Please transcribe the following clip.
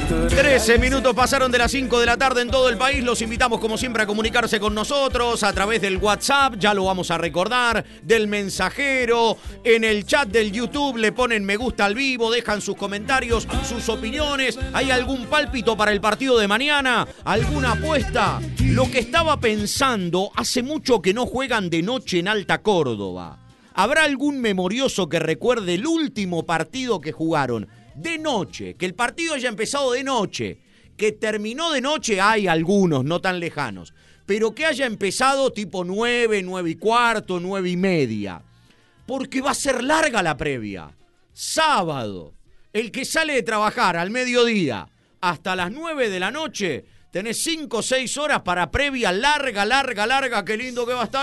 13 minutos pasaron de las 5 de la tarde en todo el país. Los invitamos como siempre a comunicarse con nosotros a través del WhatsApp, ya lo vamos a recordar, del mensajero, en el chat del YouTube le ponen me gusta al vivo, dejan sus comentarios, sus opiniones. ¿Hay algún pálpito para el partido de mañana? ¿Alguna apuesta? Lo que estaba pensando, hace mucho que no juegan de noche en Alta Córdoba. ¿Habrá algún memorioso que recuerde el último partido que jugaron de noche? Que el partido haya empezado de noche, que terminó de noche, hay algunos, no tan lejanos, pero que haya empezado tipo 9, 9 y cuarto, 9 y media. Porque va a ser larga la previa. Sábado, el que sale de trabajar al mediodía hasta las 9 de la noche, tenés 5 o 6 horas para previa larga, qué lindo que va a estar.